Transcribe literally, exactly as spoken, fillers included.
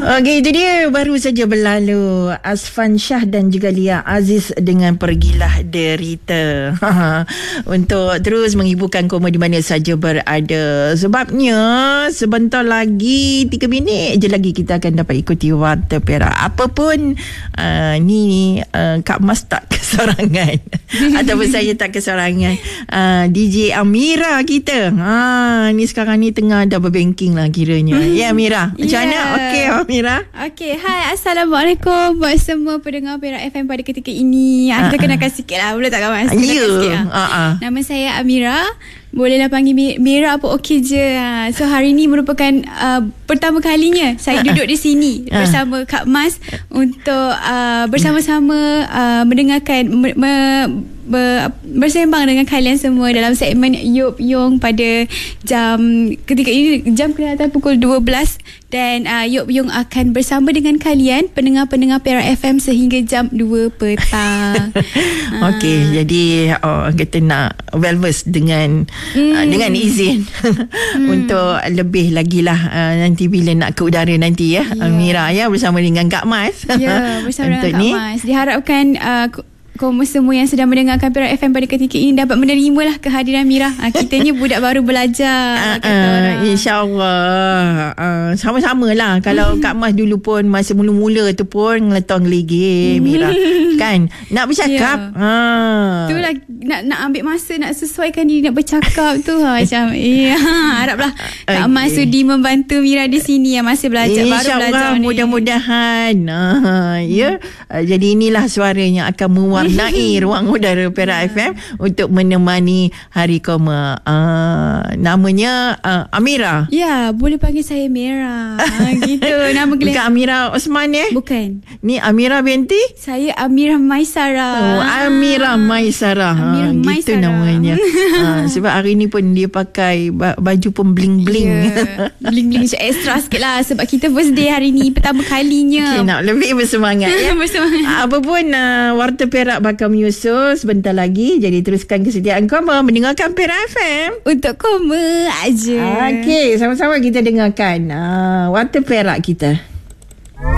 Okey, itu dia baru saja berlalu Azfan Shah dan juga Lia Aziz dengan Pergilah Derita. Untuk terus menghiburkan koma di mana saja berada. Sebabnya sebentar lagi, tiga minit je lagi kita akan dapat ikuti Warta Perak. Apapun uh, ni uh, Kak Mas tak kesorangan ataupun saya tak kesorangan. uh, D J Amira kita ha, ni sekarang ni tengah double banking lah kiranya. Ya, yeah, Amira, macam yeah. mana? Okey, Amira. Okey, hai, Assalamualaikum buat semua pendengar Perak F M pada ketika ini. uh, Kita kenalkan sikit lah, boleh tak kawan? Kenalkan yeah. sikit lah. uh-uh. Nama saya Amira. Bolehlah panggil Mira apa okey je. So hari ni merupakan uh, pertama kalinya saya duduk di sini bersama Kak Mas untuk uh, bersama-sama uh, mendengarkan me, me, ber, bersembang dengan kalian semua dalam segmen Yop Yong pada jam ketika ini jam kelihatan pukul dua belas dan uh, Yop Yong akan bersama dengan kalian pendengar-pendengar Perak F M sehingga jam dua petang. Okey, jadi oh, kita nak well versed dengan Hmm. Uh, dengan izin hmm. untuk lebih lagi lah uh, nanti bila nak ke udara nanti ya, yeah. Mira ya, bersama dengan Kak Mas. Ya, yeah, bersama dengan Kak ni. Mas. Diharapkan uh, kaum semua yang sedang mendengarkan Perak F M pada ketika ini dapat menerima lah kehadiran Mira. Uh, kita ni budak baru belajar. Uh, uh, InsyaAllah uh, sama-sama lah. Kalau Kak Mas dulu pun masa mula-mula tu pun ngeletong geligir Mira kan nak bercakap. Yeah. Ha. Itulah nak nak ambil masa nak sesuaikan diri nak bercakap tu ha, macam ya, haraplah Kak Mas okay. sudi membantu Mira di sini yang masih belajar, baru belajar ni. Mudah-mudahan. Uh, ya. Uh, jadi inilah suara yang akan mewarnai ruang udara Perak F M untuk menemani hari koma. Uh, namanya uh, Amira. Ya, boleh panggil saya Mira. Ha, gitu nama gelar. Bukan Amira Osman eh? Bukan. Ni Amira binti? Saya Amira Maisara. Oh, Amira Maisara. Amira ha, Maisara. Gitu namanya. ha, sebab hari ni pun dia pakai baju pun bling-bling. Yeah. Bling-bling macam extra sikit lah sebab kita first day hari ni pertama kalinya. Okay, nak lebih bersemangat ya. Bersemangat. Apa pun uh, Warta Perak bakal menyusul sebentar lagi. Jadi teruskan kesetiaan koma mendengarkan Perak F M. Untuk koma aja. Okey, sama-sama kita dengarkan uh, Warta Perak kita.